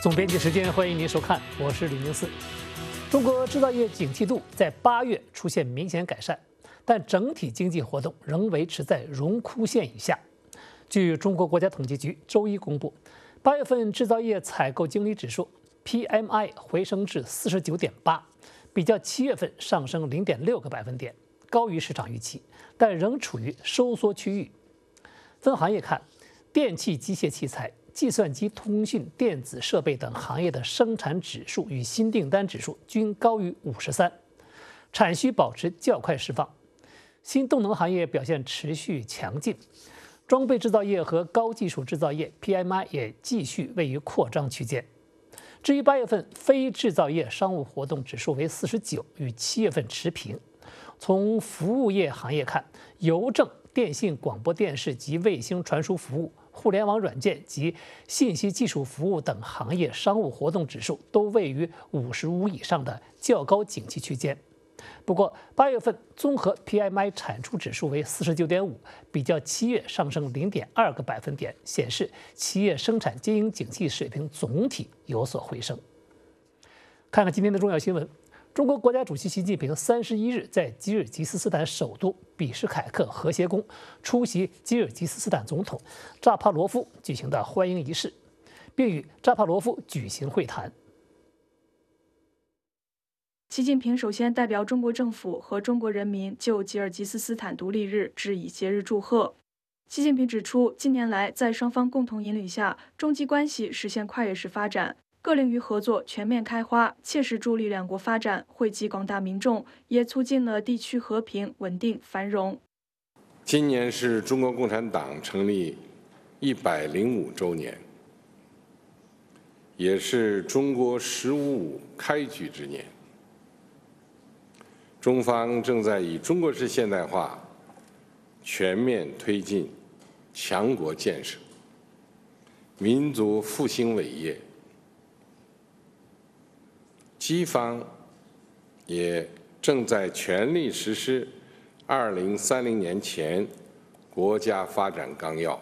总编辑时间，欢迎您收看，我是李明四。中国制造业景气度在8月出现明显改善，但整体经济活动仍维持在荣枯线以下。据中国国家统计局周一公布，8月份制造业采购经理指数 PMI 回升至49.8，比较7月份上升0.6个百分点，高于市场预期，但仍处于收缩区域。分行业看，电气机械器材、计算机通讯、电子设备等行业的生产指数与新订单指数均高于53，产需保持较快释放。新动能行业表现持续强劲，装备制造业和高技术制造业 PMI 也继续位于扩张区间。至于8月份非制造业商务活动指数为49，与7月份持平。从服务业行业看，邮政、电信、广播电视及卫星传输服务、互联网软件及信息技术服务等行业商务活动指数都位于55以上的较高景气区间。不过，8月份综合 PMI 产出指数为49.5，比较7月上升0.2个百分点，显示企业生产经营景气水平总体有所回升。看看今天的重要新闻。中国国家主席习近平31日在吉尔吉斯斯坦首都比什凯克和谐宫出席吉尔吉斯斯坦总统扎帕罗夫举行的欢迎仪式，并与扎帕罗夫举行会谈。 习近平首先代表中国政府和中国人民就吉尔吉斯斯坦独立日致以节日祝贺。习近平指出，近年来在双方共同引领下，中吉关系实现跨越式发展。各领域合作全面开花，切实助力两国发展，惠及广大民众，也促进了地区和平、稳定、繁荣。 今年是中国共产党成立105周年，也是中国“15+5”开局之年。中方正在以中国式现代化全面推进强国建设、民族复兴伟业。西方也正在全力实施2030年前国家发展纲要。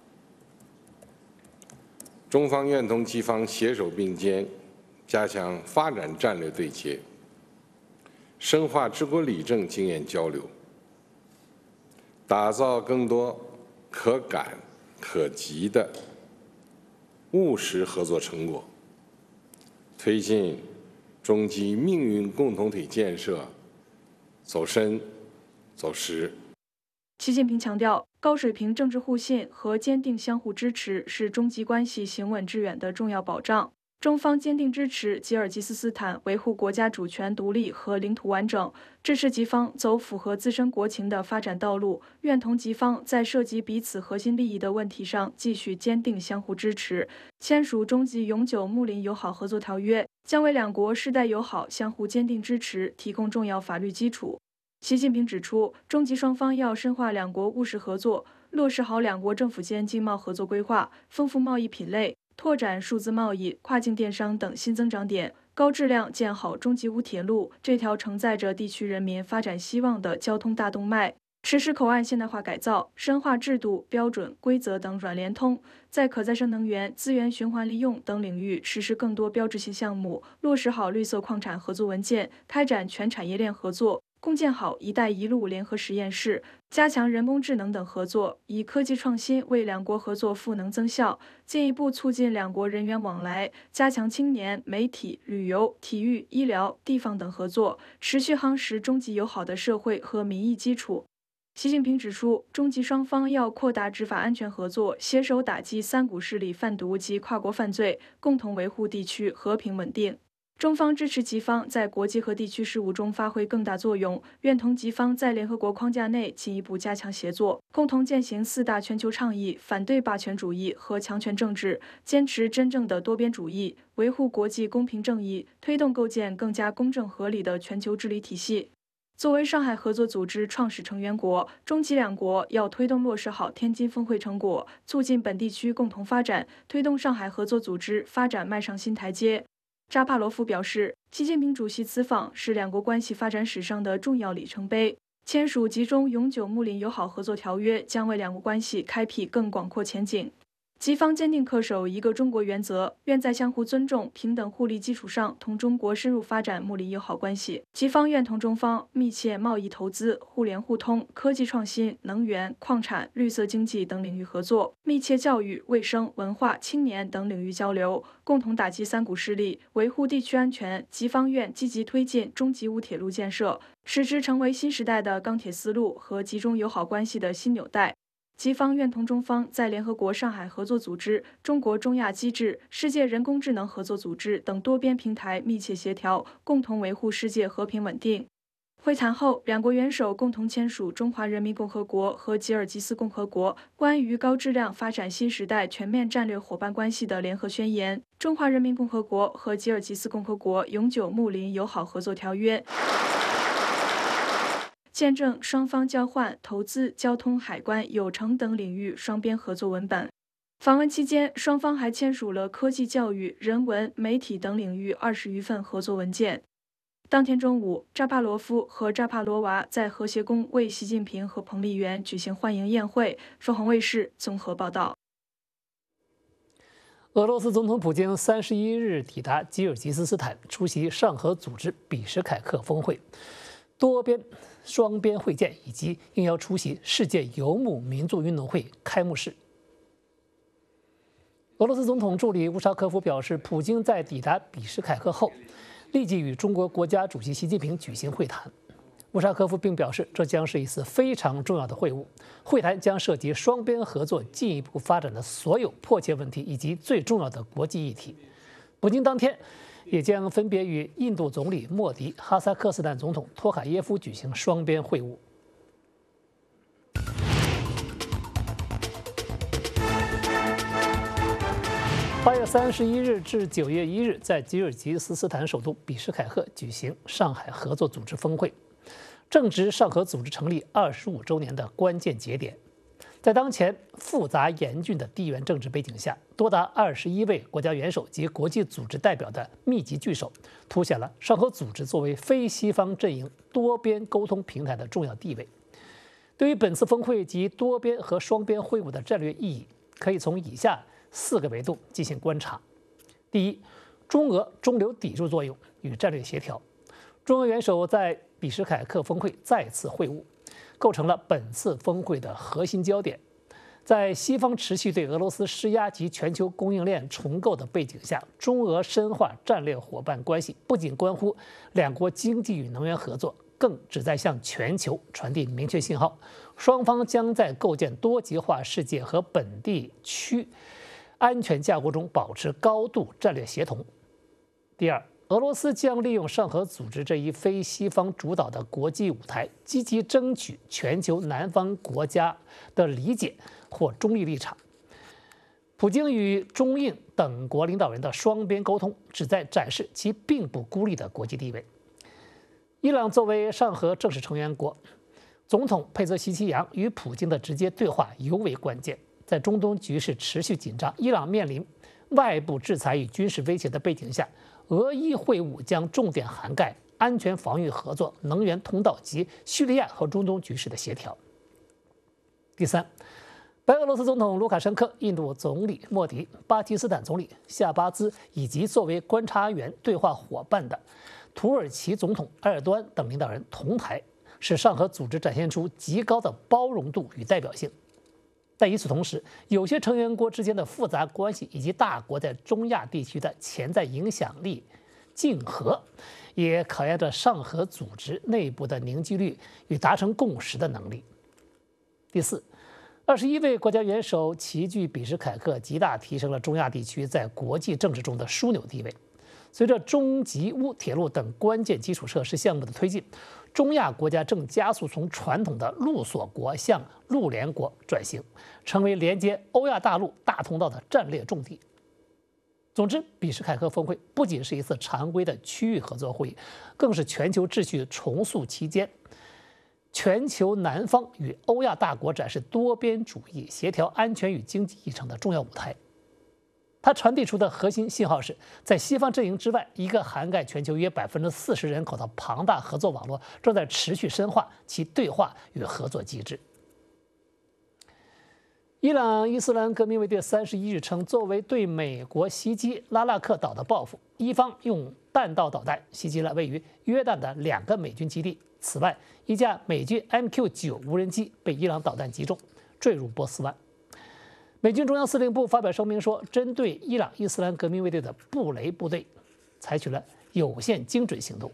中方愿同西方携手并肩，加强发展战略对接，深化治国理政经验交流，打造更多可感可及的务实合作成果，推进中吉命运共同体建设走深走实。 习近平强调，高水平政治互信和坚定相互支持是中吉关系行稳致远的重要保障。中方坚定支持吉尔吉斯斯坦维护国家主权独立和领土完整，支持吉方走符合自身国情的发展道路，愿同吉方在涉及彼此核心利益的问题上继续坚定相互支持。签署中吉永久睦邻友好合作条约，将为两国世代友好相互坚定支持提供重要法律基础。习近平指出，中吉双方要深化两国务实合作，落实好两国政府间经贸合作规划，丰富贸易品类，拓展数字贸易、跨境电商等新增长点，高质量建好中吉乌铁路这条承载着地区人民发展希望的交通大动脉，实施口岸现代化改造，深化制度、标准、规则等软联通，在可再生能源、资源循环利用等领域实施更多标志性项目，落实好绿色矿产合作文件，开展全产业链合作，共建好“一带一路”联合实验室，加强人工智能等合作，以科技创新为两国合作赋能增效，进一步促进两国人员往来，加强青年、媒体、旅游、体育、医疗、地方等合作，持续夯实中吉友好的社会和民意基础。习近平指出，中吉双方要扩大执法安全合作，携手打击三股势力贩毒及跨国犯罪，共同维护地区和平稳定。中方支持吉方在国际和地区事务中发挥更大作用，愿同吉方在联合国框架内进一步加强协作，共同践行4大全球倡议，反对霸权主义和强权政治，坚持真正的多边主义，维护国际公平正义，推动构建更加公正合理的全球治理体系。作为上海合作组织创始成员国，中吉两国要推动落实好天津峰会成果，促进本地区共同发展，推动上海合作组织发展迈上新台阶。扎帕罗夫表示，习近平主席此访是两国关系发展史上的重要里程碑，签署吉中永久睦邻友好合作条约将为两国关系开辟更广阔前景。 吉方坚定恪守一个中国原则，愿在相互尊重、平等互利基础上，同中国深入发展睦邻友好关系。吉方愿同中方密切贸易投资、互联互通、科技创新、能源、矿产、绿色经济等领域合作，密切教育、卫生、文化、青年等领域交流，共同打击三股势力，维护地区安全。吉方愿积极推进中吉乌铁路建设，使之成为新时代的钢铁丝路和吉中友好关系的新纽带。吉方愿同中方在联合国上海合作组织、中国中亚机制、世界人工智能合作组织等多边平台密切协调，共同维护世界和平稳定。会谈后，两国元首共同签署中华人民共和国和吉尔吉斯共和国关于高质量发展新时代全面战略伙伴关系的联合宣言、中华人民共和国和吉尔吉斯共和国永久睦邻友好合作条约，见证双方交换投资、交通、海关、有成等领域双边合作文本。访问期间，双方还签署了科技、教育、人文、媒体等领域20余份合作文件。当天中午，扎帕罗夫和扎帕罗娃在和谐宫为习近平和彭丽媛举行欢迎宴会。凤凰卫视综合报道。 俄罗斯总统普京31日抵达吉尔吉斯斯坦，出席上合组织比什凯克峰会、多边、双边会见以及应邀出席世界游牧民族运动会开幕式。俄罗斯总统助理乌沙科夫表示，普京在抵达比什凯克后，立即与中国国家主席习近平举行会谈。乌沙科夫并表示，这将是一次非常重要的会晤，会谈将涉及双边合作进一步发展的所有迫切问题以及最重要的国际议题。普京当天也将分别与印度总理莫迪、哈萨克斯坦总统托卡耶夫举行双边会晤。8月31日至9月1日，在吉尔吉斯斯坦首都比什凯克举行上海合作组织峰会，正值上合组织成立25周年的关键节点。在当前复杂严峻的地缘政治背景下，多达21位国家元首及国际组织代表的密集聚首，凸显了上合组织作为非西方阵营多边沟通平台的重要地位。对于本次峰会及多边和双边会晤的战略意义，可以从以下4个维度进行观察。第一，中俄中流砥柱作用与战略协调。中俄元首在比什凯克峰会再次会晤，构成了本次峰会的核心焦点。在西方持续对俄罗斯施压及全球供应链重构的背景下，中俄深化战略伙伴关系不仅关乎两国经济与能源合作，更旨在向全球传递明确信号：双方将在构建多极化世界和本地区安全架构中保持高度战略协同。第二，俄罗斯将利用上合组织这一非西方主导的国际舞台，积极争取全球南方国家的理解或中立立场。普京与中印等国领导人的双边沟通，旨在展示其并不孤立的国际地位。伊朗作为上合正式成员国，总统佩泽西奇扬与普京的直接对话尤为关键。在中东局势持续紧张、伊朗面临外部制裁与军事威胁的背景下，俄伊会晤将重点涵盖安全防御合作、能源通道及叙利亚和中东局势的协调。第三，白俄罗斯总统卢卡申科、印度总理莫迪、巴基斯坦总理夏巴兹以及作为观察员对话伙伴的土耳其总统埃尔多安等领导人同台，使上合组织展现出极高的包容度与代表性。但与此同时，有些成员国之间的复杂关系以及大国在中亚地区的潜在影响力竞合，也考验着上合组织内部的凝聚力与达成共识的能力。第四，21位国家元首齐聚比什凯克，极大提升了中亚地区在国际政治中的枢纽地位。随着中吉乌铁路等关键基础设施项目的推进，中亚国家正加速从传统的陆锁国向陆联国转型，成为连接欧亚大陆大通道的战略重地。总之，比什凯克峰会不仅是一次常规的区域合作会议，更是全球秩序重塑期间全球南方与欧亚大国展示多边主义、协调安全与经济议程的重要舞台。它传递出的核心信号是，在西方阵营之外，一个涵盖全球约40%人口的庞大合作网络正在持续深化其对话与合作机制。 伊朗伊斯兰革命卫队31日称，作为对美国袭击拉纳克岛的报复，伊方用弹道导弹袭击了位于约旦的2个美军基地。此外，一架美军 MQ-9无人机被伊朗导弹击中，坠入波斯湾。美军中央司令部发表声明说，针对伊朗伊斯兰革命卫队的布雷部队，采取了有限精准行动。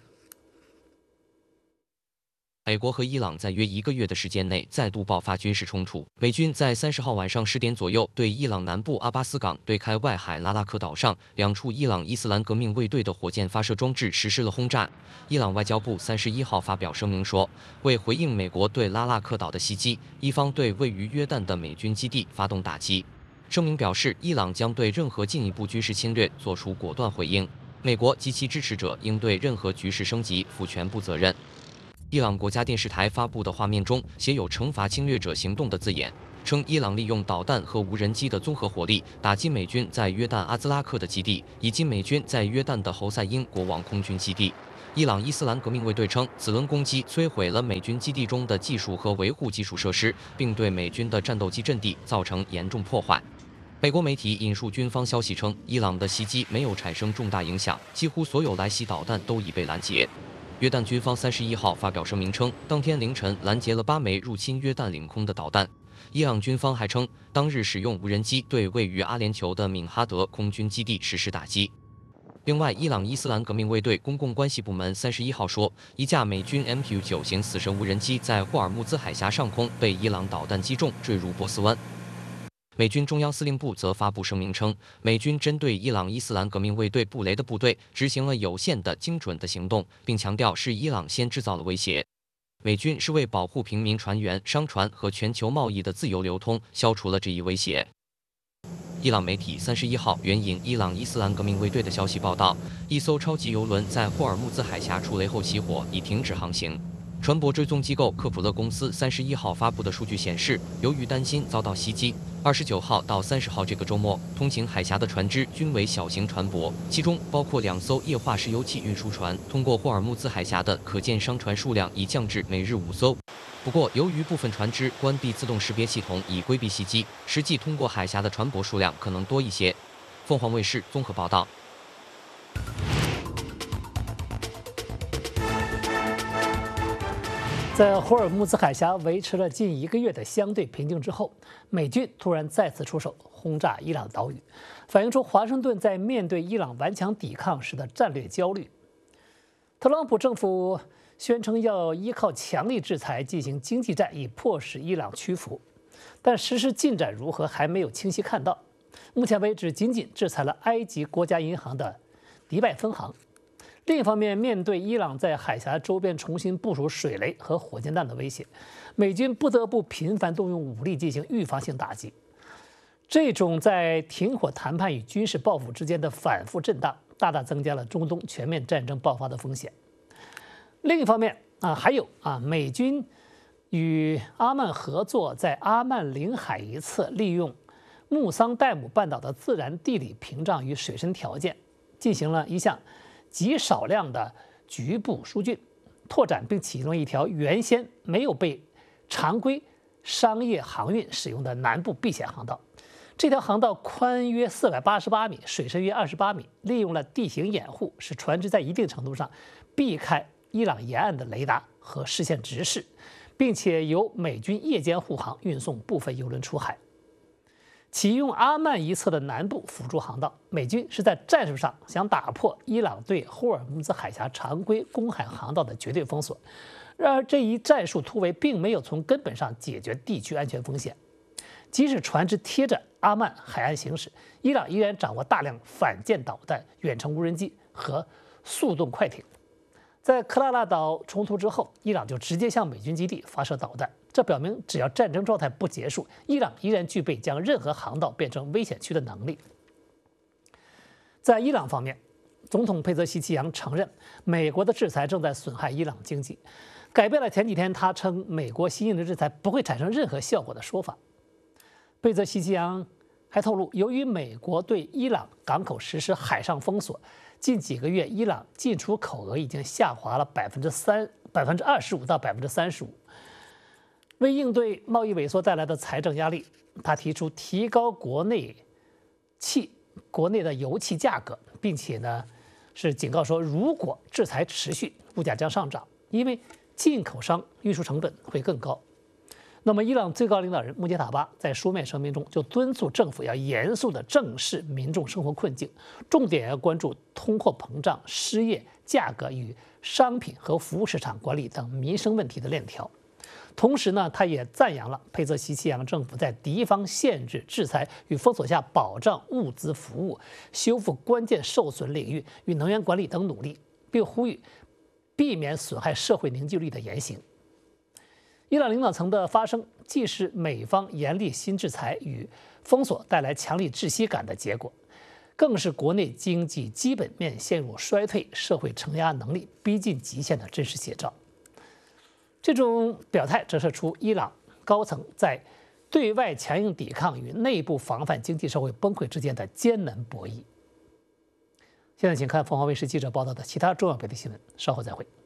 美国和伊朗在约1个月的时间内再度爆发军事冲突。美军在30号晚上10点左右对伊朗南部阿巴斯港对开外海拉拉克岛上2处伊朗伊斯兰革命卫队的火箭发射装置实施了轰炸。伊朗外交部31号发表声明说，为回应美国对拉拉克岛的袭击，伊方对位于约旦的美军基地发动打击。声明表示，伊朗将对任何进一步军事侵略作出果断回应，美国及其支持者应对任何局势升级负全部责任。伊朗国家电视台发布的画面中写有惩罚侵略者行动的字眼，称伊朗利用导弹和无人机的综合火力打击美军在约旦阿兹拉克的基地，以及美军在约旦的侯赛因国王空军基地。伊朗伊斯兰革命卫队称，此轮攻击摧毁了美军基地中的技术和维护基础设施，并对美军的战斗机阵地造成严重破坏。美国媒体引述军方消息称，伊朗的袭击没有产生重大影响，几乎所有来袭导弹都已被拦截。约旦军方31号发表声明称，当天凌晨拦截了8枚入侵约旦领空的导弹。伊朗军方还称，当日使用无人机对位于阿联酋的敏哈德空军基地实施打击。另外，伊朗伊斯兰革命卫队公共关系部门31号说，一架美军 MQ-9型死神无人机在霍尔木兹海峡上空被伊朗导弹击中，坠入波斯湾。美军中央司令部则发布声明称，美军针对伊朗伊斯兰革命卫队布雷的部队执行了有限的、精准的行动，并强调是伊朗先制造了威胁。美军是为保护平民船员、商船和全球贸易的自由流通，消除了这一威胁。伊朗媒体31号援引伊朗伊斯兰革命卫队的消息报道，一艘超级油轮在霍尔木兹海峡触雷后起火，已停止航行。船舶追踪机构科普勒公司31号发布的数据显示，由于担心遭到袭击，29号到30号这个周末，通行海峡的船只均为小型船舶，其中包括2艘液化石油气运输船。通过霍尔木兹海峡的可见商船数量已降至每日5艘。不过，由于部分船只关闭自动识别系统以规避袭击，实际通过海峡的船舶数量可能多一些。凤凰卫视综合报道。 在霍尔木兹海峡维持了近1个月的相对平静之后，美军突然再次出手轰炸伊朗岛屿，反映出华盛顿在面对伊朗顽强抵抗时的战略焦虑。特朗普政府宣称要依靠强力制裁进行经济战，以迫使伊朗屈服，但实施进展如何还没有清晰看到。目前为止，仅仅制裁了埃及国家银行的迪拜分行。另一方面，面对伊朗在海峡周边重新部署水雷和火箭弹的威胁，美军不得不频繁动用武力进行预防性打击。这种在停火谈判与军事报复之间的反复震荡，大大增加了中东全面战争爆发的风险。另一方面还有美军与阿曼合作，在阿曼领海一侧利用穆桑代姆半岛的自然地理屏障与水深条件，进行了一项极少量的局部疏浚、拓展，并启动一条原先没有被常规商业航运使用的南部避险航道。这条航道宽约488米，水深约28米，利用了地形掩护，使船只在一定程度上避开伊朗沿岸的雷达和视线直视，并且由美军夜间护航运送部分油轮出海。启用阿曼一侧的南部辅助航道，美军是在战术上想打破伊朗对霍尔木兹海峡常规公海航道的绝对封锁。然而，这一战术突围并没有从根本上解决地区安全风险。即使船只贴着阿曼海岸行驶，伊朗依然掌握大量反舰导弹、远程无人机和速动快艇。在克拉拉岛冲突之后，伊朗就直接向美军基地发射导弹，这表明只要战争状态不结束，伊朗依然具备将任何航道变成危险区的能力。在伊朗方面，总统佩泽希奇扬承认，美国的制裁正在损害伊朗经济，改变了前几天他称美国新颖的制裁不会产生任何效果的说法。佩泽希奇扬还透露，由于美国对伊朗港口实施海上封锁，近几个月伊朗进出口额已经下滑了25%到35%。为应对贸易萎缩带来的财政压力， 他提出提高国内的油气价格，并且呢是警告说，如果制裁持续，物价将上涨，因为进口商运输成本会更高。那么，伊朗最高领导人穆杰塔巴在书面声明中就敦促政府要严肃地正视民众生活困境，重点要关注通货膨胀、失业、价格与商品和服务市场管理等民生问题的链条。同时呢，他也赞扬了佩泽西奇扬政府在敌方限制、制裁与封锁下保障物资服务、修复关键受损领域与能源管理等努力，并呼吁避免损害社会凝聚力的言行。伊朗领导层的发声，既是美方严厉新制裁与封锁带来强烈窒息感的结果，更是国内经济基本面陷入衰退、社会承压能力逼近极限的真实写照。这种表态折射出伊朗高层在对外强硬抵抗与内部防范经济社会崩溃之间的艰难博弈。现在请看凤凰卫视记者报道的其他重要本地新闻，稍后再会。